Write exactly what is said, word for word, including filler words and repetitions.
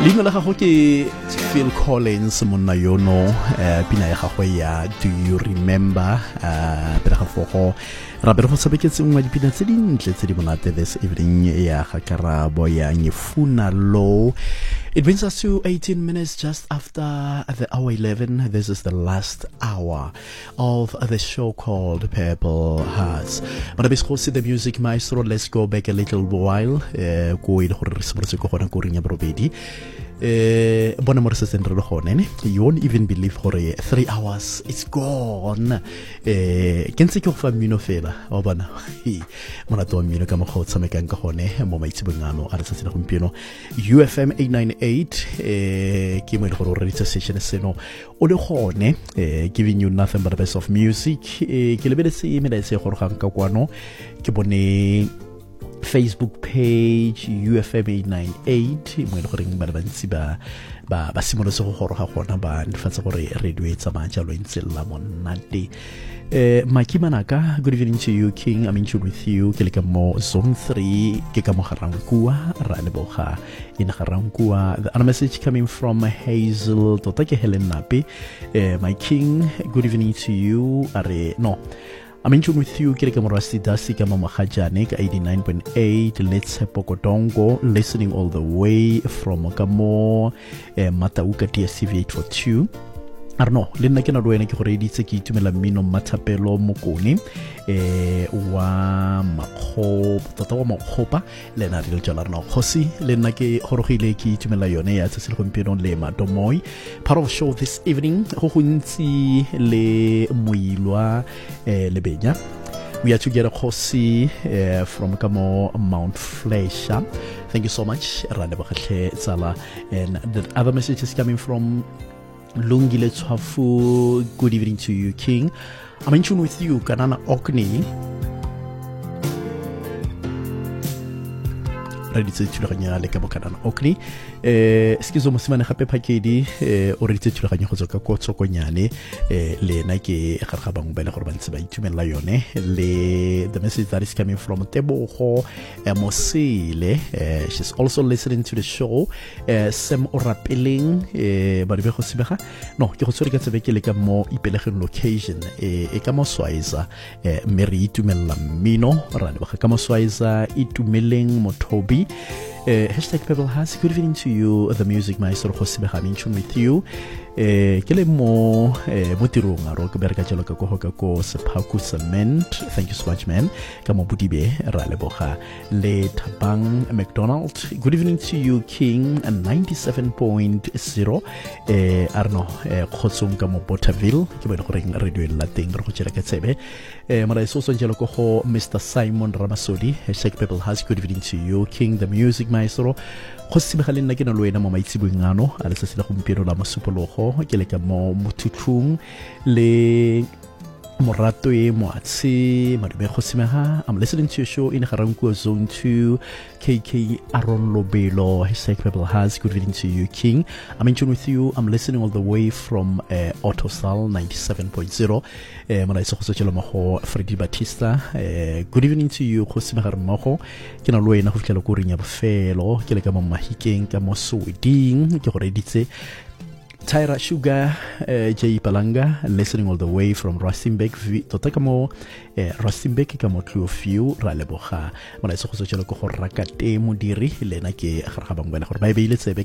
Leina la gago ke Phil Collins monna yono uh, pina ya gago ya Do You Remember uh, pele ga fogo ra bere go sebeketse ngwa dipina tse dintle tse di monate this evening ya ga Karabo ya Nyefuna Low. It brings us to eighteen minutes just after the hour eleven. This is the last hour of the show called Purple Hearts. But before the music maestro, let's go back a little while. Go in the Uh, bona mo re se sentre le gone you won't even believe for three hours it's gone eh ke ntse ke go fa mmino fela o bona mona to mmino ka mo go tsamekang ka gone mo maitsebengano a re tsetse le gompieno U F M eight ninety-eight eh ke mo le go re ritse session seno o le gone eh giving you nothing but the best of music eh ke lebeletse me da se go re gang ka kwano ke bone Facebook page U F M eight ninety-eight mo le gore ba bantsi ba ba ba simolose go goroga gona ba nfatsa gore radio e tsamaya jalo ntse la monate eh Makimanaka, good evening to you King. I'm in tune with you ke le ka mo zone three ke ka mo garangkua ra le boga in garangkua. The other message coming from Hazel tota ke Helen Napi. eh my King, good evening to you. Are no I'm in tune with you, Kirika Morasti Dasi Kama Mahajanik, eighty-nine point eight, Let's Pokotongo, listening all the way from Kamo, eh, Matauka T S C V eight forty-two. Arno, lena ke na loena ke gore ditse ke itumela mmino Mathapelo Mokone eh wa makgo tota wa makgopa lena re le jala rena khosi lena ke gorogile ke itumela yone ya tsetse le gompieno le Madomoy. Part of show this evening go gontsi le Moilwa eh le Benya. We are together khosi uh, from Kamo Mount Flesha. Thank you so much Rane Bagatle Tsala. And the other message is coming from Lungile Twafu. Good evening to you King. I'm in tune with you Kanana Okni. Ready to tulaganya le ka bokana okni eh skizo mosimane gape phakedi eh o re tse tulaganya go tsoka ko tsokonyane eh le na ke garga bang ba le gore ba ntse ba itumela yone le the message that is coming from Tebogo Mosile. eh she's also listening to the show. eh Sem Orapeling eh ba re go sibega no ke go tsore ka tsebe ke le ka mo ipelegeng location eh e ka mo swaiza eh meri itumela mino rane ba ka mo swaiza itumeleng Motobi. Uh, hashtag Pebble has good evening to you, the music maestro Jose Behaminchun with you. Eh kele mo eh motirong aro ke bereka jalo ka go ka ko Sepaku Cement. Thank you so much man. Ka mo budibe ra le boga le Tabang McDonald. Good evening to you King and ninety-seven point zero. eh arno eh khotsong ka mo Botterville ke ba gore radio la teng re go tshela ka tsebe. eh mara iso so jalo ko go Mister Simon Ramasodi. Hashtag Pebble has good evening to you King, the music maestro. Go sibegaleng na ke na lo ena mo maitsibengano a le se se le gompieno la masupologo ke le ka mo mothuthung le Morato e moatse madume go simega. I'm listening to your show in Garankuwa Zone two. K K Aaron Lobelo. Hashtag Pebble has good evening to you King. I'm in tune with you. I'm listening all the way from uh, Autosal ninety-seven point zero. eh mara iso go tsela mo go Freddy Batista. eh good evening to you go simega re mo ke na lo ena go fitlela go rinya bofelo ke le ka mo mahikeng ka mo Sweden ke gore ditse Tyra Sugar, uh, J Palanga, listening all the way from Rustenburg. Totakamo, uh, Rustenburg, kamo clue few, Raleboha. When I saw so chelo ko rakate mudiri, lena ke harabangwana. Maybe let's say